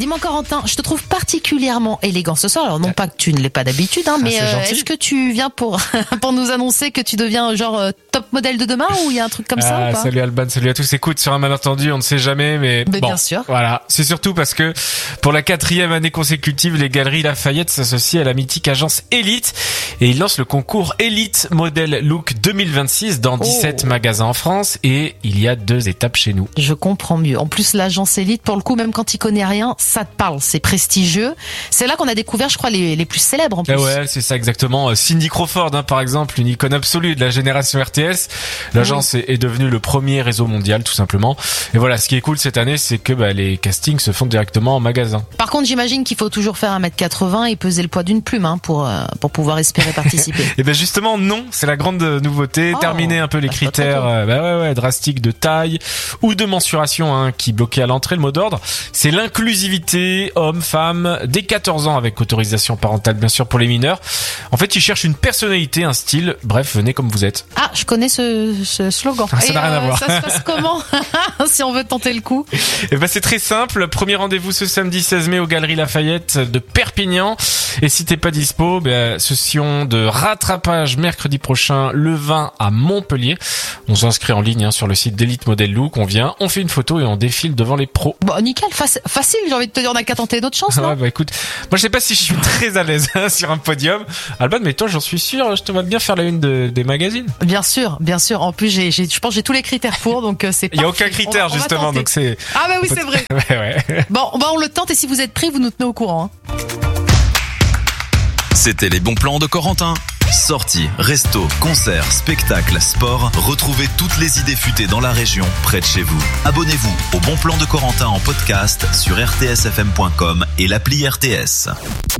dis-moi Corentin, je te trouve particulièrement élégant ce soir. Alors non pas que tu ne l'es pas d'habitude, hein, mais est-ce que tu viens pour nous annoncer que tu deviens genre top modèle de demain ou il y a un truc comme ça ou pas? Salut Alban, salut à tous. Écoute, sur un malentendu, on ne sait jamais, mais bon, bien sûr. Voilà, c'est surtout parce que pour la 4e année consécutive, les Galeries Lafayette s'associent à la mythique agence Elite et ils lancent le concours Elite Model Look 2026 dans 17 magasins en France et il y a 2 étapes chez nous. Je comprends mieux. En plus, l'agence Elite, pour le coup, même quand il connaît rien, ça te parle, c'est prestigieux. C'est là qu'on a découvert, je crois, les plus célèbres en plus. Ouais, c'est ça exactement. Cindy Crawford, par exemple, une icône absolue de la génération RTS. L'agence est devenue le premier réseau mondial, tout simplement. Et voilà, ce qui est cool cette année, c'est que les castings se font directement en magasin. Par contre, j'imagine qu'il faut toujours faire 1m80 et peser le poids d'une plume pour pouvoir espérer participer. Et ben justement, non, c'est la grande nouveauté. Terminer un peu les critères drastiques de taille ou de mensuration qui bloquaient à l'entrée. Le mot d'ordre, c'est l'inclusivité homme-femme dès 14 ans avec autorisation parentale bien sûr pour les mineurs. En fait, ils cherchent une personnalité, un style, bref, venez comme vous êtes. Ah, je connais ce slogan. Ça n'a rien à voir. Ça se passe comment si on veut tenter le coup? Et ben c'est très simple, premier rendez-vous ce samedi 16 mai aux Galeries Lafayette de Perpignan. Et si t'es pas dispo, session de rattrapage mercredi prochain le 20 à Montpellier. On s'inscrit en ligne sur le site d'Elite Model Look, on vient, on fait une photo et on défile devant les pros. Bon, nickel, facile, j'ai envie de te dire, on a qu'à tenter d'autres chances, non? Ouais, écoute, moi je sais pas si je suis très à l'aise sur un podium. Alban, mais toi j'en suis sûr, je te vois bien faire la une des magazines. Bien sûr. En plus, je pense que j'ai tous les critères pour, donc c'est parfait. Il y a aucun critère justement, donc c'est... Ah bah oui, c'est vrai. Ouais. Bon, on le tente et si vous êtes pris, vous nous tenez au courant. C'était les bons plans de Corentin. Sorties, restos, concerts, spectacles, sport. Retrouvez toutes les idées futées dans la région, près de chez vous. Abonnez-vous au Bon Plan de Corentin en podcast sur rtsfm.com et l'appli RTS.